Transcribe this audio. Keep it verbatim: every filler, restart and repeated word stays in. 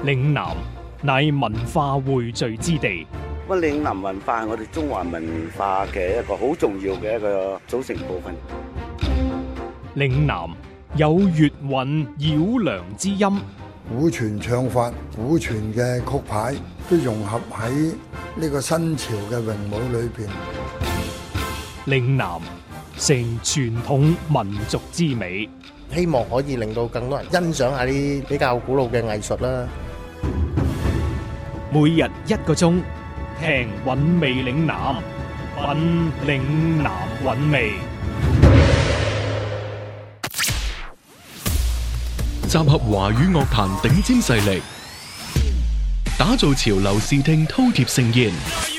嶺南乃文化匯聚之地。 咁嶺南文化係我哋中華文化嘅一個好重要嘅一個組成部分。 嶺南有粵韻繞梁之音， 古傳唱法、古傳嘅曲牌都融合喺呢個新潮嘅詠舞裏邊。 嶺南成傳統民族之美， 希望可以令到更多人欣賞下啲比較古老嘅藝術啦。 每日一個鐘，聽韻味嶺南，品嶺南韻味。 集合華語樂壇頂尖勢力，打造潮流視聽饕餮盛宴。